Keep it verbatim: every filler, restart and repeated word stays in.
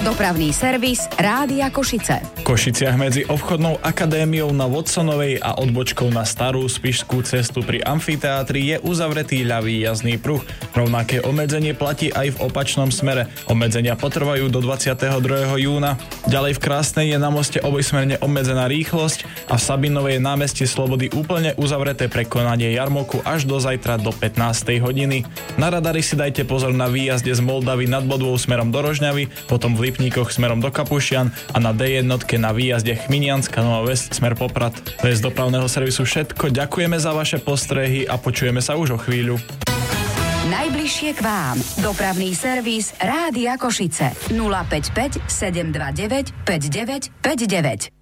Dopravný servis Rádia Košice. V Košiciach medzi obchodnou akadémiou na Watsonovej a odbočkou na Starú Spišskú cestu pri amfiteátri je uzavretý ľavý jazdný pruh. Rovnaké obmedzenie platí aj v opačnom smere. Obmedzenia potrvajú do dvadsiateho druhého júna. Ďalej v Krásnej je na moste obojsmerne obmedzená rýchlosť a v Sabinovej námestí Slobody úplne uzavreté pre konanie jarmoku až do zajtra do pätnástej hodiny. Na radari si dajte pozor na výjazde z Moldavy nad Bodvou smerom do Rožňavy, potom v Lipníkoch smerom do Kapušian a na dé jedna na výjazde Chminianska Nová Ves smer Poprad. To je z dopravného servisu všetko. Ďakujeme za vaše postrehy a počujeme sa už o chvíľu. Najbližšie k vám. Dopravný servis Rádia Košice. nula päť päť sedem dva deväť päť deväť päť deväť.